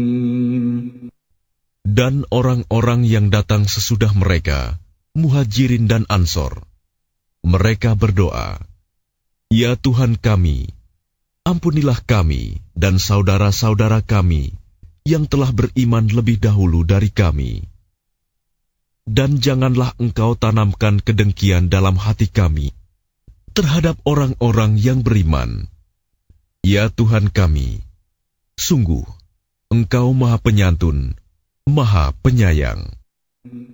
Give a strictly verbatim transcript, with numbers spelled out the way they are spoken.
Dan orang-orang yang datang sesudah mereka, Muhajirin dan Ansor, mereka berdoa, "Ya Tuhan kami, ampunilah kami dan saudara-saudara kami yang telah beriman lebih dahulu dari kami. Dan janganlah Engkau tanamkan kedengkian dalam hati kami terhadap orang-orang yang beriman. Ya Tuhan kami, sungguh Engkau Maha Penyantun, Maha Penyayang."